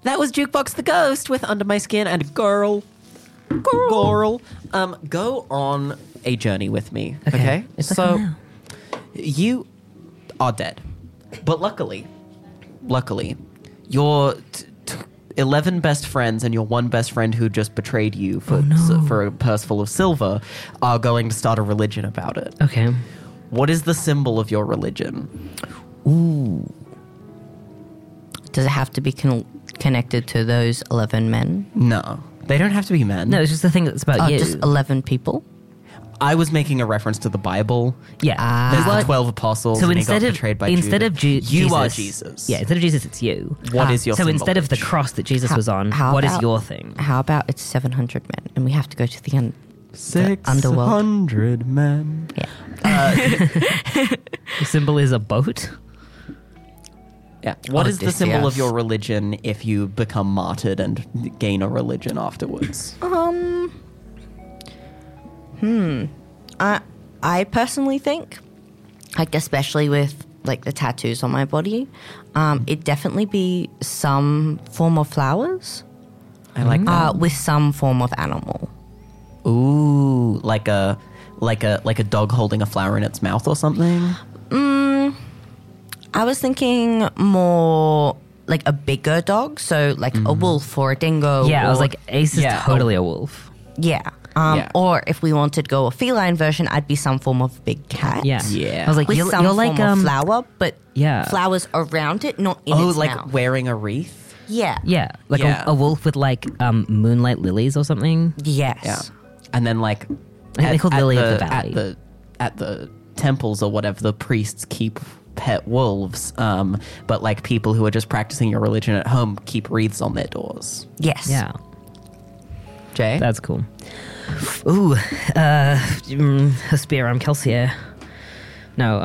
That was Jukebox the Ghost with Under My Skin and Girl. Go on a journey with me, okay? It's like So, now. you are dead. But luckily, your 11 best friends and your one best friend who just betrayed you for a purse full of silver are going to start a religion about it. Okay. What is the symbol of your religion? Does it have to be connected to those 11 men? No. They don't have to be men. No, it's just the thing that's about you. Just 11 people? I was making a reference to the Bible. Yeah. There's the 12 apostles, So and instead he got of betrayed by instead Judas. of Jesus, You are Jesus. Yeah, instead of Jesus, it's you. What is your So instead of the symbolism? cross that Jesus was on, how what is about- your thing? How about it's 700 men and we have to go to the underworld? 600 men. Yeah. The symbol is a boat. Yeah. What is the symbol of Odysseus. your religion if you become martyred and gain a religion afterwards? I personally think, like especially with like the tattoos on my body, it'd definitely be some form of flowers I like that. with some form of animal. Ooh, like a dog holding a flower in its mouth or something. I was thinking more like a bigger dog, so like a wolf or a dingo. Yeah, I was or- like, Ace is Yeah, totally a wolf. yeah. Yeah. Or if we wanted to go a feline version, I'd be some form of big cat. Yeah. Yeah. I was like, With you're some like form of flower, but yeah. flowers around it, not in Oh, its like mouth. wearing a wreath? Yeah. yeah, like Yeah. A wolf with like moonlight lilies or something. Yes. Yeah. And then like think they called Lily of the Valley. At the temples or whatever, the priests keep pet wolves, but like people who are just practicing your religion at home keep wreaths on their doors. Yes. Yeah, Jay? that's cool. Ooh, Hesperia, I'm Kelsier. No,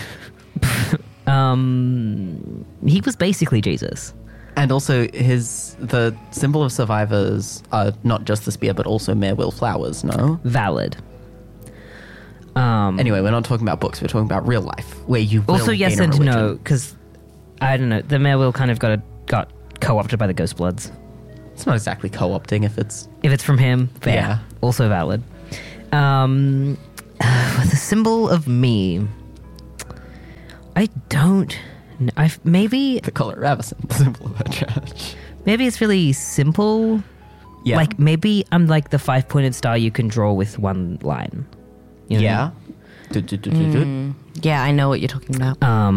he was basically Jesus. And also the symbol of survivors are not just the spear but also marewill flowers, no? Valid. Anyway, we're not talking about books, we're talking about real life, where you will Also, yes gain a and religion. no, because I don't know. The marewill kind of got co-opted by the Ghost Bloods. It's not exactly co-opting if it's... If it's from him, fair. Yeah. Also valid. The symbol of me. I don't know. Maybe the colour ravison, the symbol of a church. maybe it's really simple. Yeah. Like maybe I'm like the 5-pointed star you can draw with one line. You know? Yeah. Yeah, I know what you're talking about.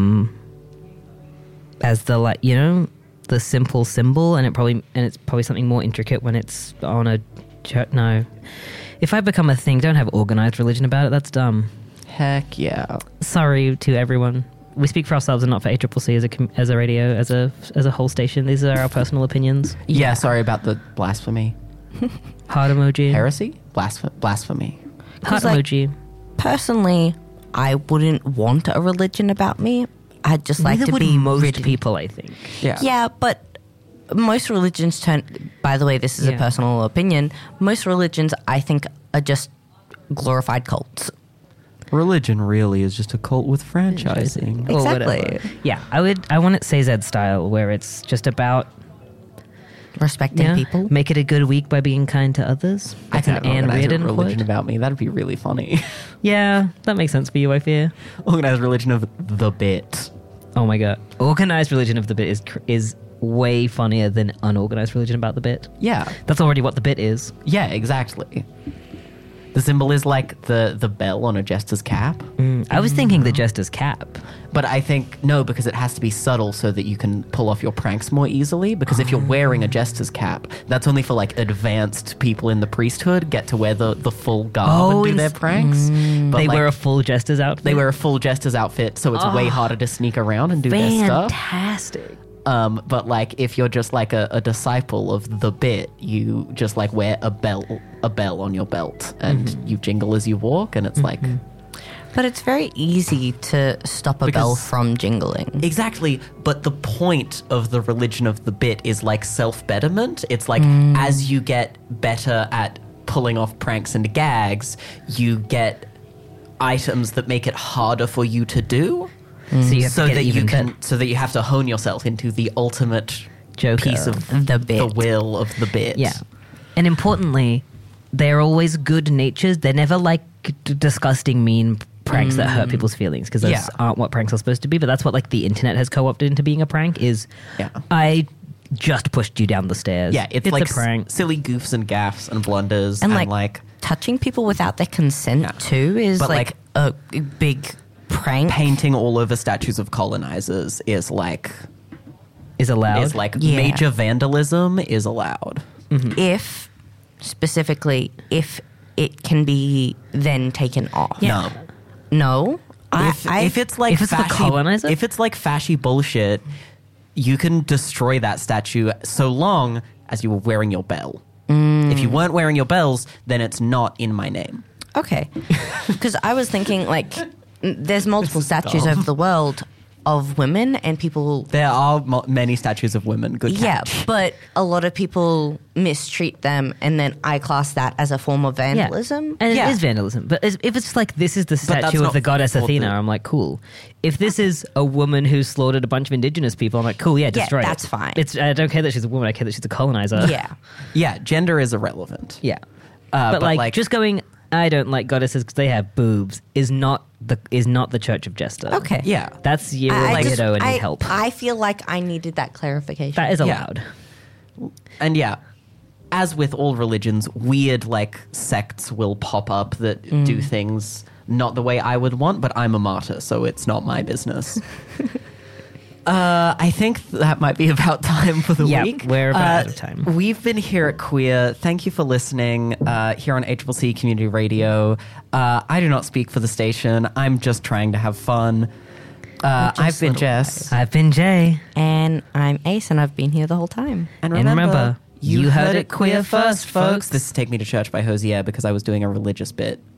As the like the simple symbol, and it's probably something more intricate when it's on a church. No, if I become a thing, don't have organized religion about it. That's dumb. Heck yeah. Sorry to everyone. We speak for ourselves and not for ACCC as a radio, as a whole station. These are our personal opinions. Yeah, sorry about the blasphemy. Heart emoji. Heresy? Blasphemy. Heart like- emoji. Personally, I wouldn't want a religion about me. I'd just like Neither to would be most rid- people, I think. Yeah. Yeah, but most religions turn. By the way, this is a Yeah. personal opinion. Most religions, I think, are just glorified cults. Religion really is just a cult with franchising. Or Exactly. whatever. Yeah, I want it CZ style, where it's just about Respecting people. make it a good week by being kind to others. That's an Anne organize a Reardon religion quote. about me. That'd be really funny. Yeah, that makes sense for you, I fear. Organized religion of the bit. Oh my god, organized religion of the bit is way funnier than unorganized religion about the bit. Yeah. That's already what the bit is. Yeah, exactly. The symbol is like the bell on a jester's cap. I was thinking the jester's cap. But I think, no, because it has to be subtle so that you can pull off your pranks more easily. Because if you're wearing a jester's cap, that's only for like advanced people in the priesthood get to wear the full garb and do their pranks. But They like, wear a full jester's outfit. they wear a full jester's outfit, so it's way harder to sneak around and do their stuff. fantastic. But like if you're just like a disciple of the bit, you just like wear a bell on your belt and you jingle as you walk, and it's like But it's very easy to stop a bell Because- from jingling. exactly. But the point of the religion of the bit is like self-betterment. It's like as you get better at pulling off pranks and gags, you get items that make it harder for you to do. So you have So to get that you even can, better. so that you have to hone yourself into the ultimate Joker. piece of The bit. the will of the bit. Yeah. And importantly, they're always good natured. They're never like disgusting, mean pranks that hurt people's feelings, because those Yeah. aren't what pranks are supposed to be. But that's what like the internet has co-opted into being a prank is Yeah. I just pushed you down the stairs. Yeah, it's like a prank. silly goofs and gaffes and blunders And, and, like, touching people without their consent Yeah. too is But, like a big prank. painting all over statues of colonizers is like Is allowed. Yeah. major vandalism is allowed. If specifically if it can be then taken off. No. No. If it's like if it's the fashy, colonizer? if it's like fashy bullshit, you can destroy that statue so long as you were wearing your bell. If you weren't wearing your bells, then it's not in my name. Okay. Because I was thinking, like, there's multiple statues dumb. over the world of women, and people. There are many statues of women. Good Yeah, catch. but a lot of people mistreat them, and then I class that as a form of vandalism. And Yeah. it is vandalism. But if it's like this is the that's statue of not the goddess what Athena, the- I'm like, cool. If this is a woman who slaughtered a bunch of indigenous people, I'm like, cool, yeah, destroy it. that's fine. I don't care that she's a woman. I care that she's a colonizer. Yeah. Yeah, gender is irrelevant. Yeah. But but like, like- just going, I don't like goddesses because they have boobs is not the Church of Jester. Okay. Yeah. That's you a weirdo and need help. I feel like I needed that clarification. That is Yeah. allowed. And yeah, as with all religions, weird like sects will pop up that do things not the way I would want, but I'm a martyr, so it's not my business. I think that might be about time for the Yep, week. we're about out of time. We've been here at Queer. Thank you for listening here on HCC Community Radio. I do not speak for the station. I'm just trying to have fun. I've been little Jess. I've been Jay. And I'm Ace, and I've been here the whole time. And remember, you heard it queer first, folks. This is Take Me to Church by Hosier because I was doing a religious bit.